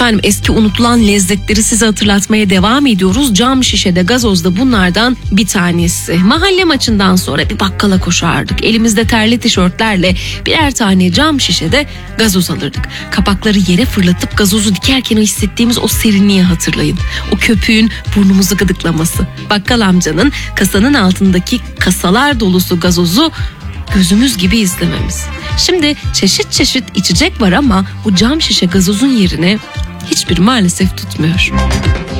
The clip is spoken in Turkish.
Efendim, eski unutulan lezzetleri size hatırlatmaya devam ediyoruz. Cam şişede gazoz da bunlardan bir tanesi. Mahalle maçından sonra bir bakkala koşardık. Elimizde terli tişörtlerle birer tane cam şişede gazoz alırdık. Kapakları yere fırlatıp gazozu dikerken hissettiğimiz o serinliği hatırlayın. O köpüğün burnumuzu gıdıklaması. Bakkal amcanın kasanın altındaki kasalar dolusu gazozu gözümüz gibi izlememiz. Şimdi çeşit çeşit içecek var ama bu cam şişe gazozun yerini hiçbir maalesef tutmuyor.